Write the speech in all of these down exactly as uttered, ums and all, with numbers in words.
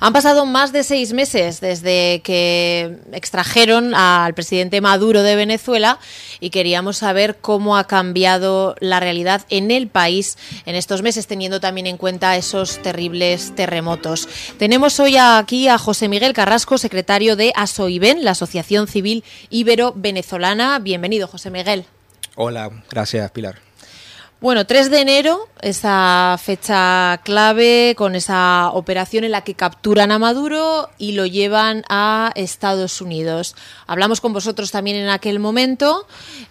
Han pasado más de seis meses desde que extrajeron al presidente Maduro de Venezuela y queríamos saber cómo ha cambiado la realidad en el país en estos meses, teniendo también en cuenta esos terribles terremotos. Tenemos hoy aquí a José Miguel Carrasco, secretario de ASOIVEN, la Asociación Civil Ibero-Venezolana. Bienvenido, José Miguel. Hola, gracias, Pilar. Bueno, tres de enero, esa fecha clave con esa operación en la que capturan a Maduro y lo llevan a Estados Unidos. Hablamos con vosotros también en aquel momento.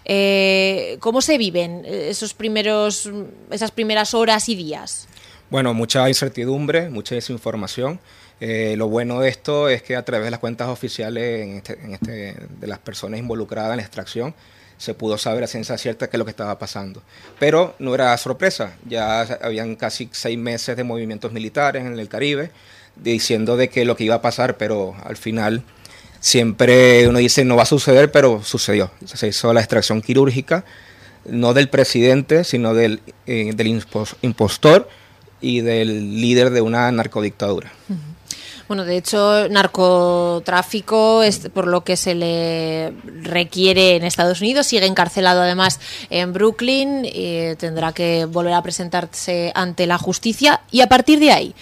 Eh, ¿Cómo se viven esos primeros, esas primeras horas y días? Bueno, mucha incertidumbre, mucha desinformación. Eh, lo bueno de esto es que a través de las cuentas oficiales en este, en este, de las personas involucradas en la extracción, se pudo saber a ciencia cierta qué es lo que estaba pasando. Pero no era sorpresa, ya habían casi seis meses de movimientos militares en el Caribe, diciendo de que lo que iba a pasar, pero al final siempre uno dice no va a suceder, pero sucedió. Se hizo la extracción quirúrgica, no del presidente, sino del, eh, del impostor y del líder de una narcodictadura. Uh-huh. Bueno, de hecho, narcotráfico es por lo que se le requiere en Estados Unidos. Sigue encarcelado además en Brooklyn. Eh, tendrá que volver a presentarse ante la justicia. Y a partir de ahí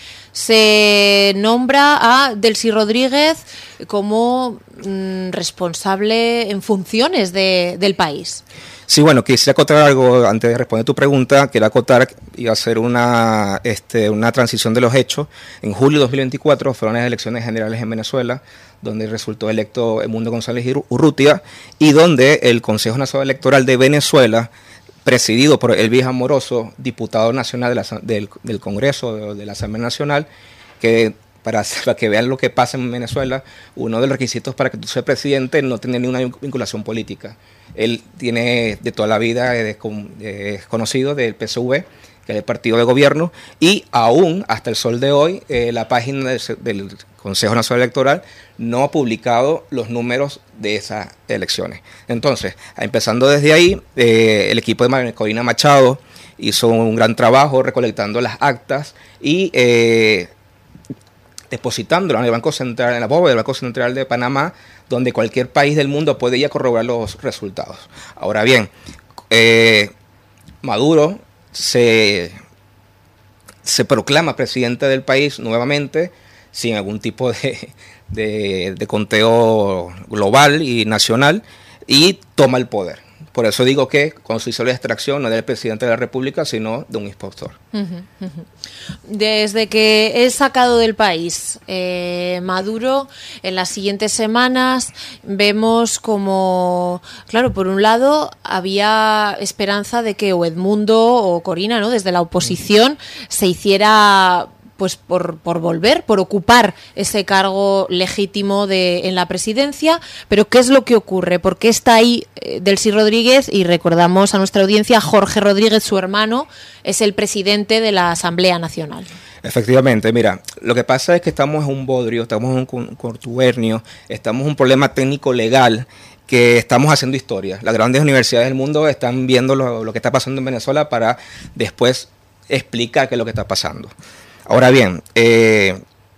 se nombra a Delcy Rodríguez como mm, responsable en funciones de, del país. Sí, bueno, quisiera acotar algo antes de responder tu pregunta. Quiero acotar y hacer una, este, una transición de los hechos. En julio de dos mil veinticuatro fueron las elecciones generales en Venezuela, donde resultó electo Edmundo González Urrutia y donde el Consejo Nacional Electoral de Venezuela, presidido por Elvis Amoroso, diputado nacional de la, del, del Congreso de, de la Asamblea Nacional, que Para, para que vean lo que pasa en Venezuela, uno de los requisitos para que tú seas presidente no tener ninguna vinculación política. Él tiene de toda la vida, es, es conocido del P S V, que es el partido de gobierno, y aún hasta el sol de hoy, eh, la página del, del Consejo Nacional Electoral no ha publicado los números de esas elecciones. Entonces, empezando desde ahí, eh, el equipo de Corina Machado hizo un gran trabajo recolectando las actas y eh, depositándolo en el Banco Central, en la bóveda del Banco Central de Panamá, donde cualquier país del mundo puede ir a corroborar los resultados. Ahora bien, eh, Maduro se, se proclama presidente del país nuevamente, sin algún tipo de, de, de conteo global y nacional, y toma el poder. Por eso digo que cuando se hizo la extracción no era el presidente de la República, sino de un impostor. Uh-huh, uh-huh. Desde que es sacado del país eh, Maduro, en las siguientes semanas vemos como, claro, por un lado había esperanza de que o Edmundo o Corina, ¿no?, desde la oposición, uh-huh, se hiciera pues por, por volver, por ocupar ese cargo legítimo de, en la presidencia, pero ¿qué es lo que ocurre? ¿Por qué está ahí eh, Delcy Rodríguez? Y recordamos a nuestra audiencia, Jorge Rodríguez, su hermano, es el presidente de la Asamblea Nacional. Efectivamente, mira, lo que pasa es que estamos en un bodrio, estamos en un contubernio, estamos en un problema técnico-legal que estamos haciendo historia. Las grandes universidades del mundo están viendo lo, lo que está pasando en Venezuela para después explicar qué es lo que está pasando. Ahora bien, eh,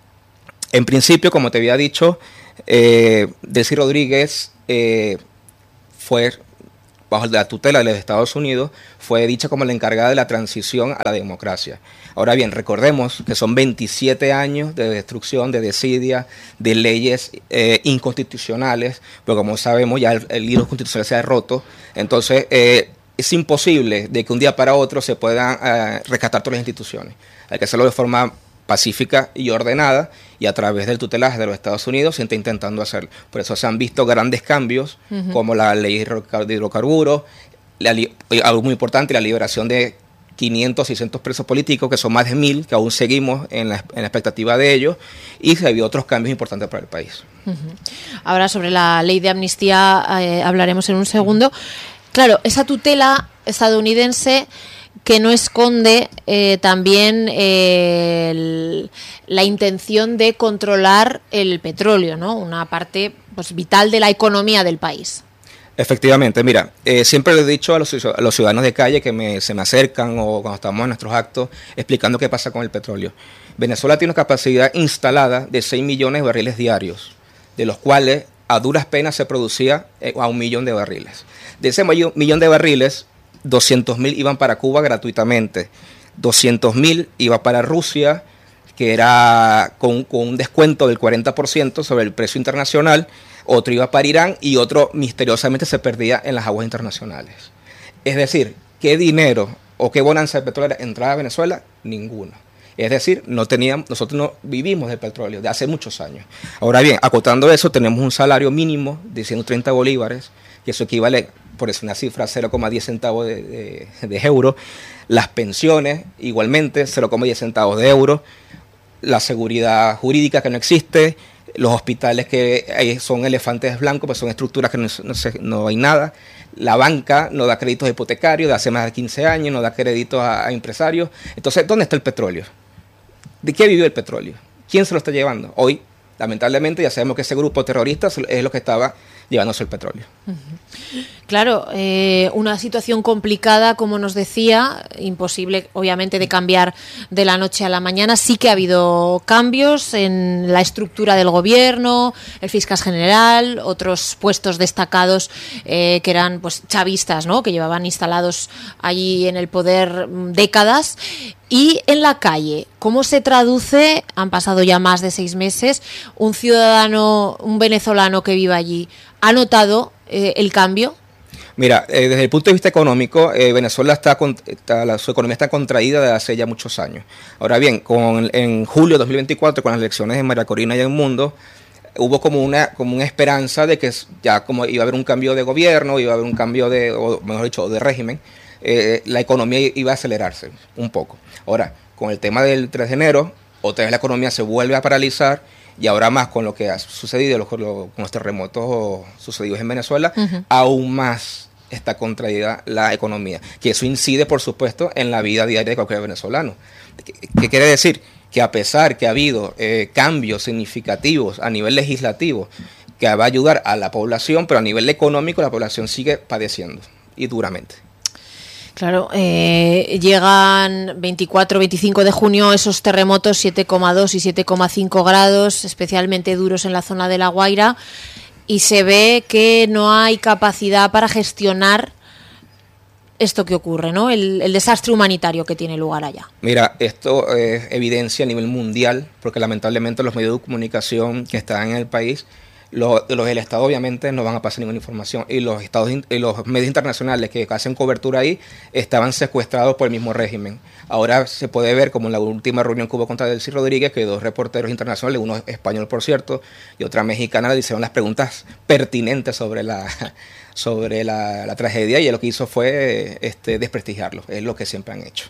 en principio, como te había dicho, eh, Delcy Rodríguez eh, fue, bajo la tutela de los Estados Unidos, fue dicha como la encargada de la transición a la democracia. Ahora bien, recordemos que son veintisiete años de destrucción, de desidia, de leyes eh, inconstitucionales, pero como sabemos ya el, el libro constitucional se ha roto, entonces eh, es imposible de que un día para otro se puedan eh, rescatar todas las instituciones. Hay que hacerlo de forma pacífica y ordenada, y a través del tutelaje de los Estados Unidos se está intentando hacerlo. Por eso se han visto grandes cambios, uh-huh, como la ley de hidrocarburos, la li- algo muy importante, la liberación de quinientos, seiscientos presos políticos, que son más de mil, que aún seguimos en la, en la expectativa de ellos, y se vio otros cambios importantes para el país. Uh-huh. Ahora sobre la ley de amnistía eh, hablaremos en un segundo. Claro, esa tutela estadounidense que no esconde eh, también eh, el, la intención de controlar el petróleo, ¿no? Una parte pues vital de la economía del país. Efectivamente, mira, eh, siempre le he dicho a los, a los ciudadanos de calle que me, se me acercan o cuando estamos en nuestros actos explicando qué pasa con el petróleo. Venezuela tiene una capacidad instalada de seis millones de barriles diarios, de los cuales a duras penas se producía eh, a un millón de barriles. De ese millón de barriles, doscientos mil iban para Cuba gratuitamente, doscientos mil iba para Rusia, que era con, con un descuento del cuarenta por ciento sobre el precio internacional, otro iba para Irán y otro misteriosamente se perdía en las aguas internacionales. Es decir, ¿qué dinero o qué bonanza de petróleo entraba a Venezuela? Ninguno. Es decir, no teníamos, nosotros no vivimos del petróleo de hace muchos años. Ahora bien, acotando eso, tenemos un salario mínimo de ciento treinta bolívares, que eso equivale, por eso una cifra, cero coma diez centavos de, de, de euro. Las pensiones, igualmente, cero coma diez centavos de euro. La seguridad jurídica que no existe. Los hospitales que son elefantes blancos, pues son estructuras que no, no, se, no hay nada. La banca no da créditos hipotecarios de hace más de quince años, no da créditos a, a empresarios. Entonces, ¿dónde está el petróleo? ¿De qué vivió el petróleo? ¿Quién se lo está llevando? Hoy, lamentablemente, ya sabemos que ese grupo terrorista es lo que estaba llevándose el petróleo. Uh-huh. Claro, eh, una situación complicada, como nos decía, imposible obviamente de cambiar de la noche a la mañana. Sí que ha habido cambios en la estructura del gobierno, el fiscal general, otros puestos destacados eh, que eran pues chavistas, ¿no?, que llevaban instalados allí en el poder décadas. Y en la calle, ¿cómo se traduce? Han pasado ya más de seis meses. Un ciudadano, un venezolano que vive allí, ¿ha notado eh, el cambio? Mira, eh, desde el punto de vista económico, eh, Venezuela está, está la, su economía está contraída desde hace ya muchos años. Ahora bien, con, en julio de dos mil veinticuatro, con las elecciones de María Corina y en el mundo, hubo como una, como una esperanza de que ya como iba a haber un cambio de gobierno, iba a haber un cambio de, o mejor dicho, de régimen, eh, la economía iba a acelerarse un poco. Ahora, con el tema del tres de enero, otra vez la economía se vuelve a paralizar. Y ahora más con lo que ha sucedido, los, los, con los terremotos sucedidos en Venezuela, uh-huh. aún más está contraída la economía. Que eso incide, por supuesto, en la vida diaria de cualquier venezolano. ¿Qué, qué quiere decir? Que a pesar que ha habido eh, cambios significativos a nivel legislativo que va a ayudar a la población, pero a nivel económico la población sigue padeciendo, y duramente. Claro, eh, llegan veinticuatro, veinticinco de junio esos terremotos siete coma dos y siete coma cinco grados, especialmente duros en la zona de La Guaira, y se ve que no hay capacidad para gestionar esto que ocurre, ¿no? El, el desastre humanitario que tiene lugar allá. Mira, esto es eh, evidencia a nivel mundial, porque lamentablemente los medios de comunicación que están en el país, Los, los del Estado obviamente no van a pasar ninguna información, y los estados y los medios internacionales que hacen cobertura ahí estaban secuestrados por el mismo régimen. Ahora se puede ver, como en la última reunión que hubo contra Delcy Rodríguez, que dos reporteros internacionales, uno español por cierto y otra mexicana, le hicieron las preguntas pertinentes sobre la sobre la, la tragedia, y él lo que hizo fue este, desprestigiarlo. Es lo que siempre han hecho.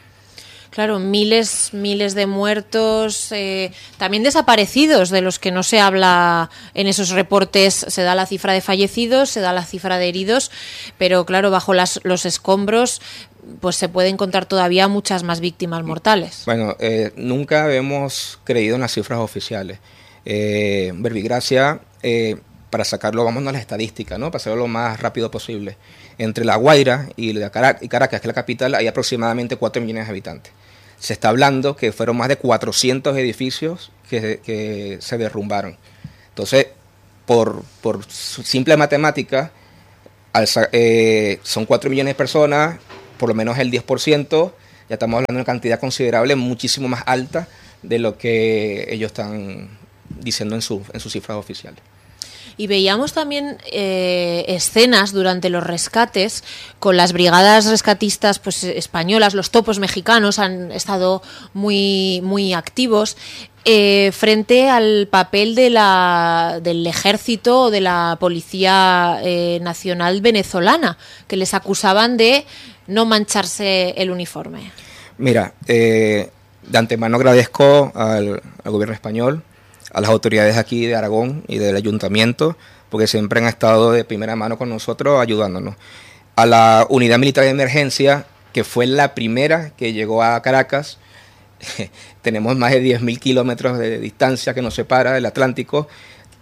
Claro, miles, miles de muertos, eh, también desaparecidos, de los que no se habla en esos reportes. Se da la cifra de fallecidos, se da la cifra de heridos, pero claro, bajo las, los escombros pues se pueden contar todavía muchas más víctimas mortales. Bueno, eh, nunca hemos creído en las cifras oficiales. Eh, Verbigracia, eh, para sacarlo, vamos a las estadísticas, ¿no? Para hacerlo lo más rápido posible. Entre La Guaira y, la Carac- y Caracas, que es la capital, hay aproximadamente cuatro millones de habitantes. Se está hablando que fueron más de cuatrocientos edificios que, que se derrumbaron. Entonces, por, por simple matemática, al, eh, son cuatro millones de personas, por lo menos el diez por ciento, ya estamos hablando de una cantidad considerable, muchísimo más alta de lo que ellos están diciendo en, su, en sus cifras oficiales. Y veíamos también eh, escenas durante los rescates con las brigadas rescatistas pues españolas, los topos mexicanos han estado muy, muy activos eh, frente al papel de la, del ejército o de la Policía eh, Nacional venezolana, que les acusaban de no mancharse el uniforme. Mira, eh, de antemano agradezco al, al gobierno español, a las autoridades aquí de Aragón y del ayuntamiento, porque siempre han estado de primera mano con nosotros ayudándonos. A la unidad militar de emergencia, que fue la primera que llegó a Caracas, tenemos más de diez mil kilómetros de distancia que nos separa del Atlántico,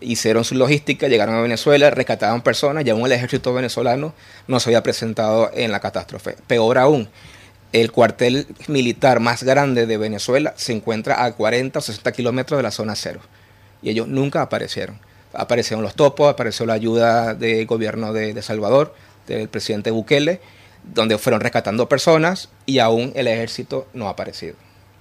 hicieron su logística, llegaron a Venezuela, rescataban personas y aún el ejército venezolano no se había presentado en la catástrofe. Peor aún, el cuartel militar más grande de Venezuela se encuentra a cuarenta o sesenta kilómetros de la zona cero y ellos nunca aparecieron. Aparecieron los topos, apareció la ayuda del gobierno de, de Salvador, del presidente Bukele, donde fueron rescatando personas y aún el ejército no ha aparecido.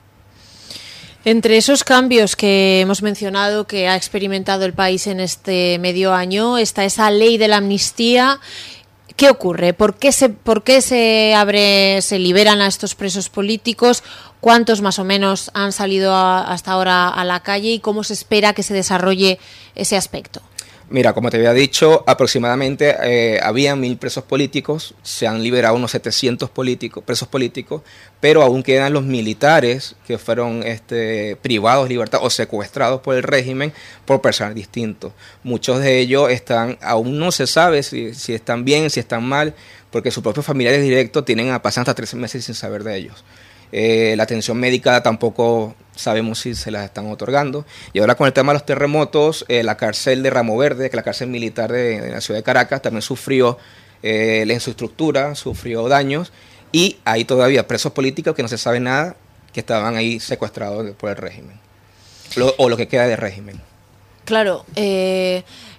Entre esos cambios que hemos mencionado que ha experimentado el país en este medio año está esa ley de la amnistía. ¿Qué ocurre? ¿Por qué se, por qué se abre, se liberan a estos presos políticos? ¿Cuántos más o menos han salido a, hasta ahora a la calle y cómo se espera que se desarrolle ese aspecto? Mira, como te había dicho, aproximadamente eh, había mil presos políticos, se han liberado unos setecientos políticos, presos políticos, pero aún quedan los militares que fueron este, privados de libertad o secuestrados por el régimen por personas distintas. Muchos de ellos están, aún no se sabe si, si están bien, si están mal, porque sus propios familiares directos tienen a pasar hasta tres meses sin saber de ellos. Eh, la atención médica tampoco sabemos si se las están otorgando. Y ahora con el tema de los terremotos, eh, la cárcel de Ramo Verde, que es la cárcel militar de, de la ciudad de Caracas, también sufrió eh, en su estructura, sufrió daños. Y hay todavía presos políticos que no se sabe nada, que estaban ahí secuestrados por el régimen. Lo, o lo que queda del régimen. Claro, eh...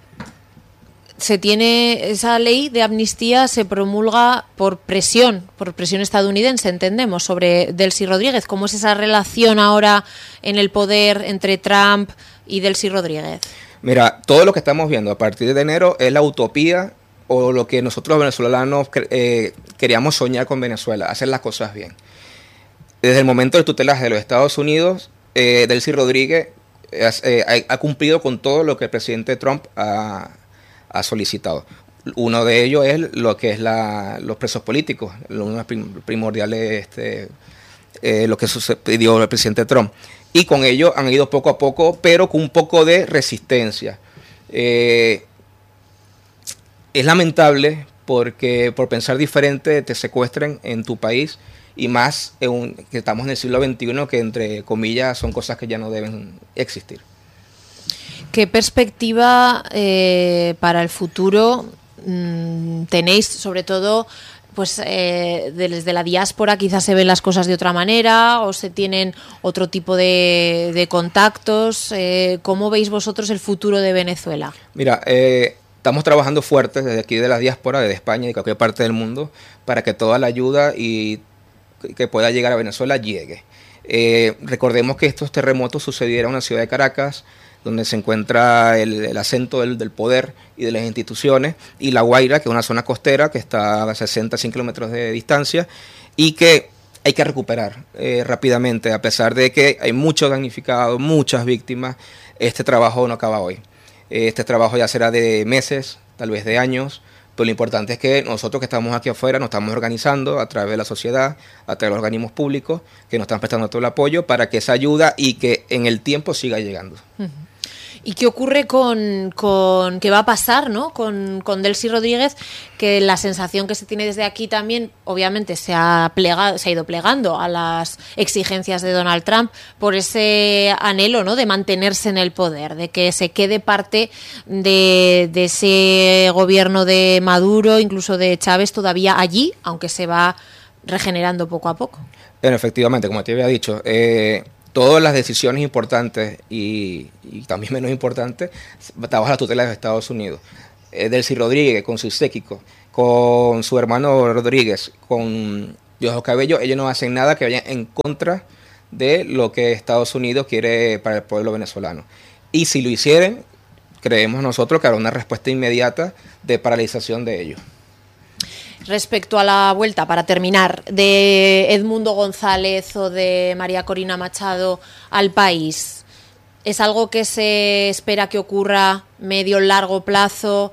se tiene esa ley de amnistía, se promulga por presión, por presión estadounidense, entendemos, sobre Delcy Rodríguez. ¿Cómo es esa relación ahora en el poder entre Trump y Delcy Rodríguez? Mira, todo lo que estamos viendo a partir de enero es la utopía o lo que nosotros los venezolanos eh, queríamos soñar con Venezuela, hacer las cosas bien. Desde el momento del tutelaje de los Estados Unidos, eh, Delcy Rodríguez eh, ha, ha cumplido con todo lo que el presidente Trump ha ha solicitado. Uno de ellos es lo que es la, los presos políticos, lo más primordial es este, eh, lo que pidió el presidente Trump. Y con ello han ido poco a poco, pero con un poco de resistencia. Eh, es lamentable porque por pensar diferente te secuestren en tu país y más en un, que estamos en el siglo veintiuno, que entre comillas son cosas que ya no deben existir. ¿Qué perspectiva eh, para el futuro mmm, tenéis, sobre todo, pues eh, desde la diáspora quizás se ven las cosas de otra manera o se tienen otro tipo de, de contactos? Eh, ¿Cómo veis vosotros el futuro de Venezuela? Mira, eh, estamos trabajando fuerte desde aquí de la diáspora, desde España y de cualquier parte del mundo, para que toda la ayuda y que pueda llegar a Venezuela llegue. Eh, recordemos que estos terremotos sucedieron en la ciudad de Caracas, donde se encuentra el, el acento del, del poder y de las instituciones, y La Guaira, que es una zona costera que está a sesenta a cien kilómetros de distancia y que hay que recuperar eh, rápidamente, a pesar de que hay muchos damnificados, muchas víctimas. Este trabajo no acaba hoy. Este trabajo ya será de meses, tal vez de años, pero lo importante es que nosotros que estamos aquí afuera nos estamos organizando a través de la sociedad, a través de los organismos públicos que nos están prestando todo el apoyo para que esa ayuda y que en el tiempo siga llegando. Uh-huh. ¿Y qué ocurre con, con qué va a pasar, ¿no? con, con Delcy Rodríguez? Que la sensación que se tiene desde aquí también, obviamente, se ha, plegado, se ha ido plegando a las exigencias de Donald Trump por ese anhelo, ¿no?, de mantenerse en el poder, de que se quede parte de, de ese gobierno de Maduro, incluso de Chávez, todavía allí, aunque se va regenerando poco a poco. Bueno, efectivamente, como te había dicho, eh... todas las decisiones importantes y, y también menos importantes están bajo la tutela de Estados Unidos. Eh, Delcy Rodríguez con su séquito, con su hermano Rodríguez, con Diosdado Cabello, ellos no hacen nada que vaya en contra de lo que Estados Unidos quiere para el pueblo venezolano. Y si lo hicieran, creemos nosotros que habrá una respuesta inmediata de paralización de ellos. Respecto a la vuelta, para terminar, de Edmundo González o de María Corina Machado al país, ¿es algo que se espera que ocurra medio largo plazo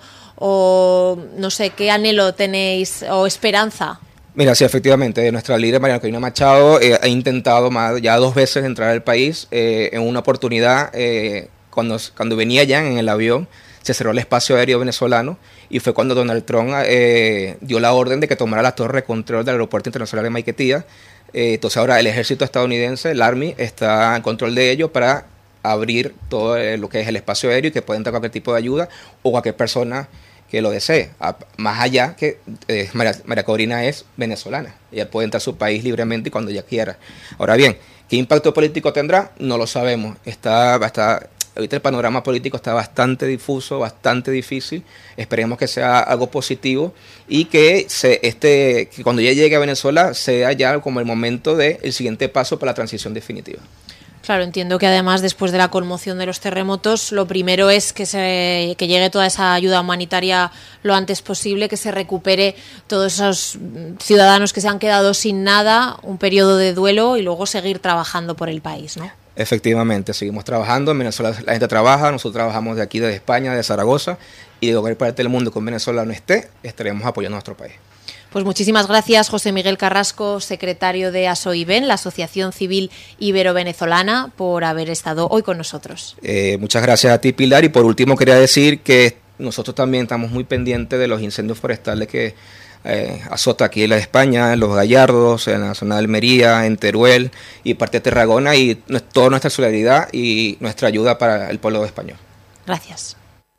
o no sé, qué anhelo tenéis o esperanza? Mira, sí, efectivamente, nuestra líder María Corina Machado eh, ha intentado más, ya dos veces entrar al país. Eh, en una oportunidad, eh, cuando, cuando venía ya en el avión, se cerró el espacio aéreo venezolano y fue cuando Donald Trump eh, dio la orden de que tomara la torre de control del aeropuerto internacional de Maiquetía. Eh, entonces ahora el ejército estadounidense, el Army, está en control de ello para abrir todo lo que es el espacio aéreo y que pueda entrar cualquier tipo de ayuda o cualquier persona que lo desee. A, más allá que eh, María, María Corina es venezolana. Ella puede entrar a su país libremente y cuando ella quiera. Ahora bien, ¿qué impacto político tendrá? No lo sabemos. Está, está, ahorita el panorama político está bastante difuso, bastante difícil. Esperemos que sea algo positivo y que, se, este, que cuando ella llegue a Venezuela sea ya como el momento del siguiente paso para la transición definitiva. Claro, entiendo que además después de la conmoción de los terremotos, lo primero es que se que llegue toda esa ayuda humanitaria lo antes posible, que se recupere todos esos ciudadanos que se han quedado sin nada, un periodo de duelo y luego seguir trabajando por el país, ¿no? Efectivamente, seguimos trabajando. En Venezuela la gente trabaja, nosotros trabajamos de aquí, de España, de Zaragoza, y de cualquier parte del mundo que en Venezuela no esté, estaremos apoyando a nuestro país. Pues muchísimas gracias, José Miguel Carrasco, secretario de ASOIVEN, la Asociación Civil Ibero-Venezolana, por haber estado hoy con nosotros. Eh, muchas gracias a ti, Pilar, y por último quería decir que nosotros también estamos muy pendientes de los incendios forestales que eh, azota aquí en la España, en Los Gallardos, en la zona de Almería, en Teruel y parte de Tarragona, y toda nuestra solidaridad y nuestra ayuda para el pueblo español. Gracias.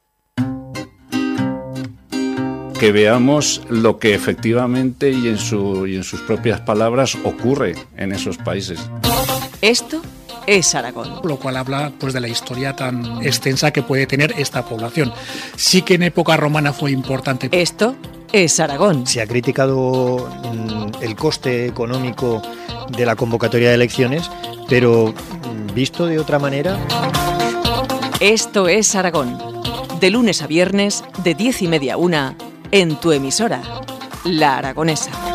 Que veamos lo que efectivamente y en, su, y en sus propias palabras ocurre en esos países. Esto es Aragón. Lo cual habla pues de la historia tan extensa que puede tener esta población. Sí que en época romana fue importante. Esto es Aragón. Se ha criticado mm, el coste económico de la convocatoria de elecciones, pero mm, visto de otra manera... Esto es Aragón. De lunes a viernes, de diez y media a una, en tu emisora, La Aragonesa.